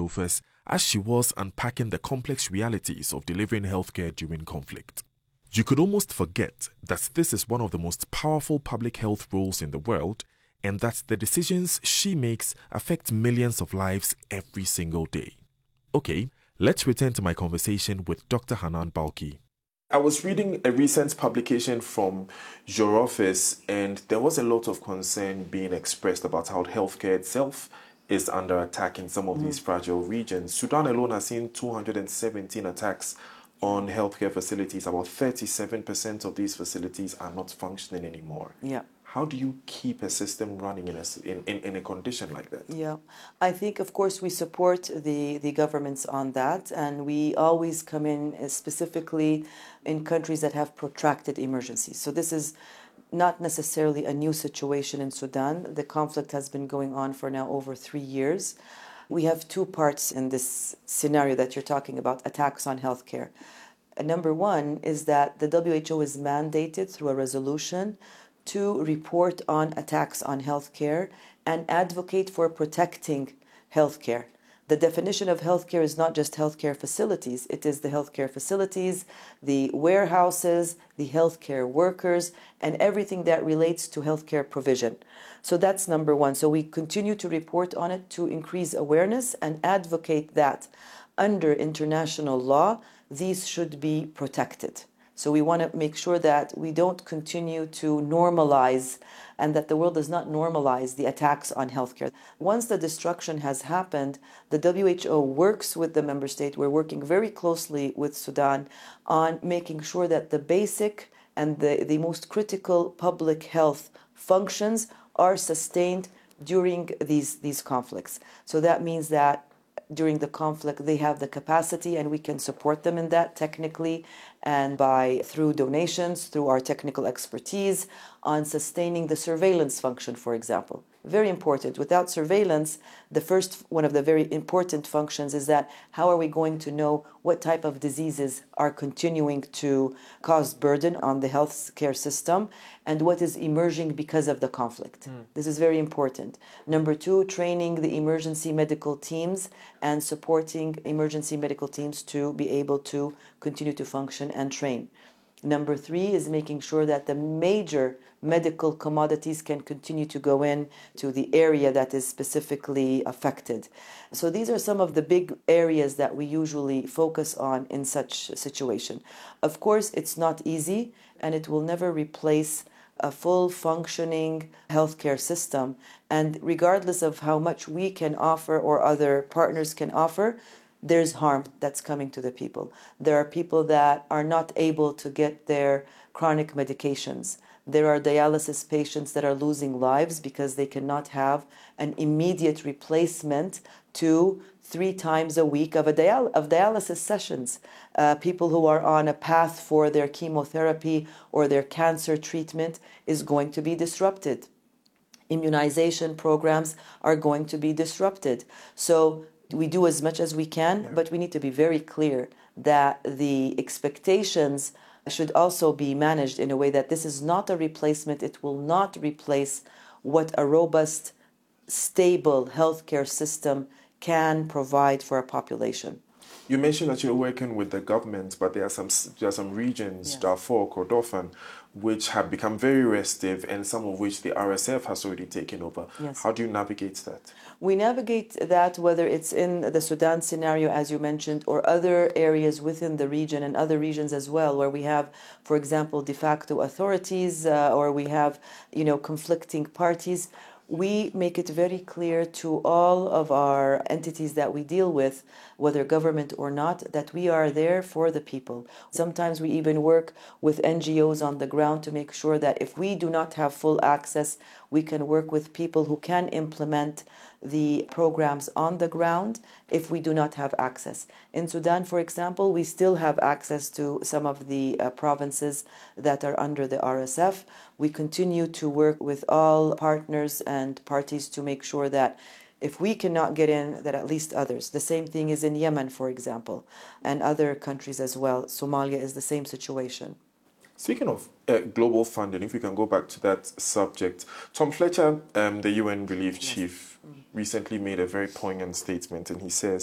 loafers as she was unpacking the complex realities of delivering healthcare during conflict. You could almost forget that this is one of the most powerful public health roles in the world, and that the decisions she makes affect millions of lives every single day. Okay, let's return to my conversation with Dr. Hanan Balki. I was reading a recent publication from your office, and there was a lot of concern being expressed about how healthcare itself is under attack in some of these fragile regions. Sudan alone has seen 217 attacks on healthcare facilities. About 37% of these facilities are not functioning anymore. Yeah. How do you keep a system running in a condition like that? Yeah, I think, of course, we support the governments on that, and we always come in specifically in countries that have protracted emergencies. So this is not necessarily a new situation in Sudan. The conflict has been going on for now over 3 years. We have two parts in this scenario that you're talking about, attacks on healthcare. Number one is that the WHO is mandated through a resolution to report on attacks on healthcare and advocate for protecting healthcare. The definition of healthcare is not just healthcare facilities. It is the healthcare facilities, the warehouses, the healthcare workers, and everything that relates to healthcare provision. So that's number one. So we continue to report on it to increase awareness and advocate that under international law, these should be protected. So we want to make sure that we don't continue to normalize and that the world does not normalize the attacks on healthcare. Once the destruction has happened, the WHO works with the member state. We're working very closely with Sudan on making sure that the basic and the most critical public health functions are sustained during these conflicts. So that means that during the conflict, they have the capacity and we can support them in that technically and through donations, through our technical expertise on sustaining the surveillance function, for example. Very important. Without surveillance, one of the very important functions is that how are we going to know what type of diseases are continuing to cause burden on the healthcare system and what is emerging because of the conflict. This is very important. Number two, training the emergency medical teams and supporting emergency medical teams to be able to continue to function and train. Number three is making sure that the major medical commodities can continue to go in to the area that is specifically affected. So these are some of the big areas that we usually focus on in such a situation. Of course, it's not easy and it will never replace a full functioning healthcare system. And regardless of how much we can offer or other partners can offer, there's harm that's coming to the people. There are people that are not able to get their chronic medications. There are dialysis patients that are losing lives because they cannot have an immediate replacement to 3 times a week of dialysis sessions. People who are on a path for their chemotherapy or their cancer treatment is going to be disrupted. Immunization programs are going to be disrupted. So we do as much as we can, but we need to be very clear that the expectations should also be managed in a way that this is not a replacement. It will not replace what a robust, stable healthcare system can provide for a population. You mentioned that you're working with the government, but there are some regions, Darfur, Kordofan, which have become very restive, and some of which the RSF has already taken over. Yes. How do you navigate that? We navigate that whether it's in the Sudan scenario, as you mentioned, or other areas within the region and other regions as well, where we have, for example, de facto authorities or we have, conflicting parties. We make it very clear to all of our entities that we deal with, whether government or not, that we are there for the people. Sometimes we even work with NGOs on the ground to make sure that if we do not have full access, we can work with people who can implement the programs on the ground if we do not have access. In Sudan, for example, we still have access to some of the provinces that are under the RSF. We continue to work with all partners and parties to make sure that if we cannot get in, that at least others. The same thing is in Yemen, for example, and other countries as well. Somalia is the same situation. Speaking of global funding, if we can go back to that subject, Tom Fletcher, the UN Relief Chief, recently made a very poignant statement, and he says